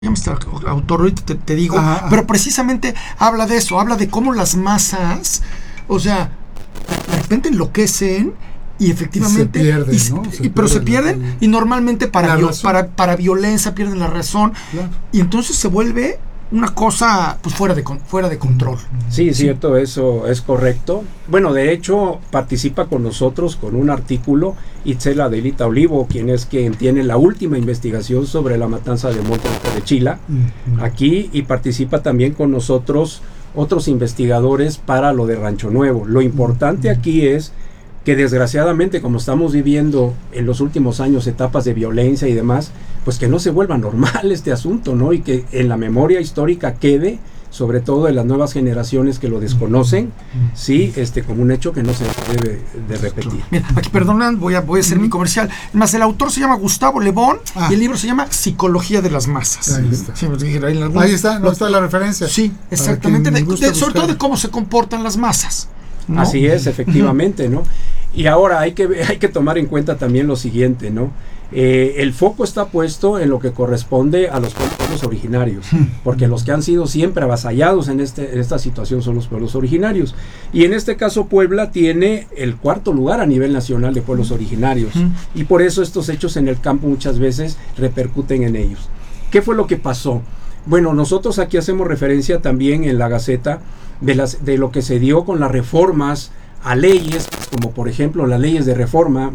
llama este autor, ahorita te digo, pero precisamente habla de eso, habla de cómo las masas, o sea, de repente enloquecen y efectivamente se pierden, ¿no? pero se pierden y normalmente para violencia pierden la razón, claro. Y entonces se vuelve una cosa pues fuera de control. Sí, cierto, eso es correcto. Bueno, de hecho, participa con nosotros con un artículo Itzel Adelita Olivo, quien tiene la última investigación sobre la matanza de Montes de Chila, aquí, y participa también con nosotros otros investigadores para lo de Rancho Nuevo. Lo importante aquí es que desgraciadamente, como estamos viviendo en los últimos años etapas de violencia y demás, pues que no se vuelva normal este asunto, ¿no? Y que en la memoria histórica quede, sobre todo en las nuevas generaciones que lo desconocen, sí, como un hecho que no se debe de repetir. Mira, aquí perdonan, voy a hacer mi comercial. Más el autor se llama Gustavo Le Bon y el libro se llama Psicología de las masas. Ahí está. Sí, ahí está, no está la referencia. Sí, exactamente. Sobre todo de cómo se comportan las masas, ¿no? Así es, efectivamente, ¿no? Y ahora hay que tomar en cuenta también lo siguiente, ¿no? El foco está puesto en lo que corresponde a los pueblos originarios, porque los que han sido siempre avasallados en esta situación son los pueblos originarios. Y en este caso Puebla tiene el 4º lugar a nivel nacional de pueblos originarios, y por eso estos hechos en el campo muchas veces repercuten en ellos. ¿Qué fue lo que pasó? Bueno, nosotros aquí hacemos referencia también en la Gaceta de lo que se dio con las reformas a leyes, como por ejemplo las leyes de reforma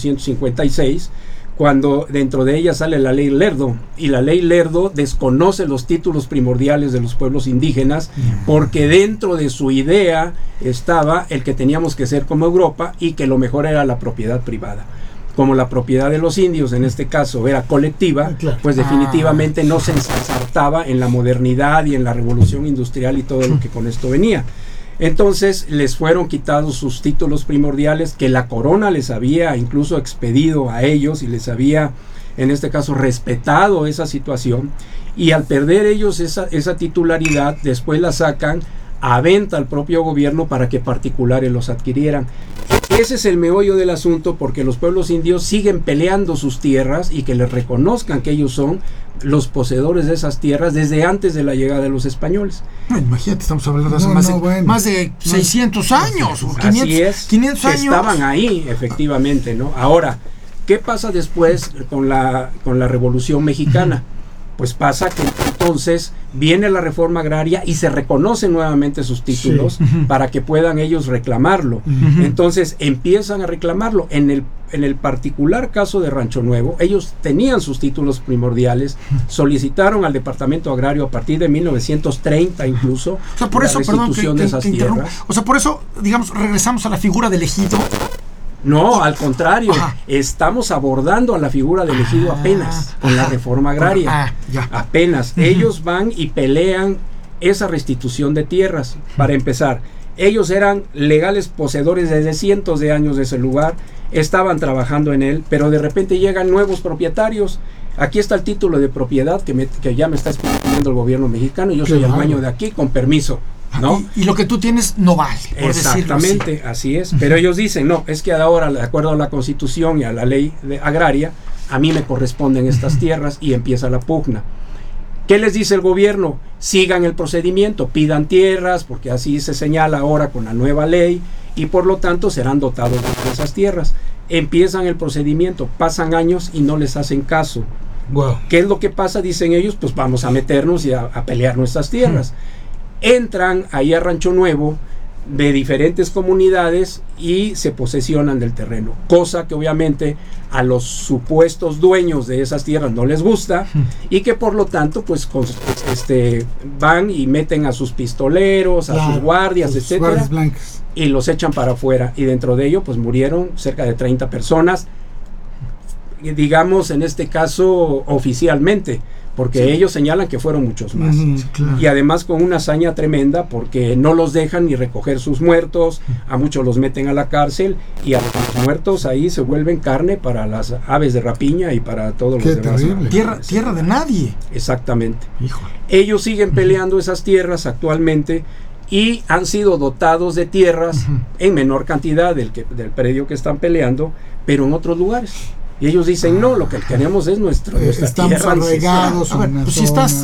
1856, cuando dentro de ella sale la ley Lerdo, y la ley Lerdo desconoce los títulos primordiales de los pueblos indígenas, porque dentro de su idea estaba el que teníamos que ser como Europa y que lo mejor era la propiedad privada. Como la propiedad de los indios en este caso era colectiva, pues definitivamente no se ensartaba en la modernidad y en la revolución industrial y todo lo que con esto venía. Entonces les fueron quitados sus títulos primordiales que la corona les había incluso expedido a ellos y les había en este caso respetado esa situación, y al perder ellos esa titularidad después la sacan a venta al propio gobierno para que particulares los adquirieran. Ese es el meollo del asunto, porque los pueblos indios siguen peleando sus tierras y que les reconozcan que ellos son los poseedores de esas tierras desde antes de la llegada de los españoles. No, imagínate, estamos hablando de hace más de 600 años, o 500, así es, 500 años. Estaban ahí, efectivamente, ¿no? Ahora, ¿qué pasa después con la Revolución Mexicana? Pues pasa que entonces viene la reforma agraria y se reconocen nuevamente sus títulos para que puedan ellos reclamarlo. Entonces empiezan a reclamarlo. En el particular caso de Rancho Nuevo, ellos tenían sus títulos primordiales, solicitaron al Departamento Agrario a partir de 1930 incluso, o sea, por eso, la restitución de esas tierras. O sea, por eso, digamos, regresamos a la figura del ejido. No, al contrario, estamos abordando a la figura del ejido apenas, con la reforma agraria. Apenas. Ellos van y pelean esa restitución de tierras. Para empezar, ellos eran legales poseedores desde cientos de años de ese lugar, estaban trabajando en él, pero de repente llegan nuevos propietarios. Aquí está el título de propiedad que ya me está exponiendo el gobierno mexicano, yo soy el dueño de aquí, con permiso, ¿no? Y lo que tú tienes no vale, por exactamente, así es. Pero ellos dicen, no, es que ahora, de acuerdo a la Constitución y a la ley agraria, a mí me corresponden estas tierras, y empieza la pugna. ¿Qué les dice el gobierno? Sigan el procedimiento, pidan tierras, porque así se señala ahora con la nueva ley, y por lo tanto serán dotados de esas tierras. Empiezan el procedimiento, pasan años y no les hacen caso. Wow. ¿Qué es lo que pasa? Dicen ellos, pues vamos a meternos y a pelear nuestras tierras. Entran ahí a Rancho Nuevo de diferentes comunidades y se posesionan del terreno, cosa que obviamente a los supuestos dueños de esas tierras no les gusta, y que por lo tanto pues van y meten a sus pistoleros, a sus guardias, etcétera, y los echan para afuera, y dentro de ello pues murieron cerca de 30 personas, digamos en este caso oficialmente, porque ellos señalan que fueron muchos más. Y además con una hazaña tremenda, porque no los dejan ni recoger sus muertos, a muchos los meten a la cárcel, y a los muertos ahí se vuelven carne para las aves de rapiña y para todos los demás. Tierra de nadie. Exactamente. Híjole. Ellos siguen peleando esas tierras actualmente, y han sido dotados de tierras en menor cantidad del predio que están peleando, pero en otros lugares. Y ellos dicen, no, lo que queremos es nuestra estamos tierra arraigados. A ver, pues si estás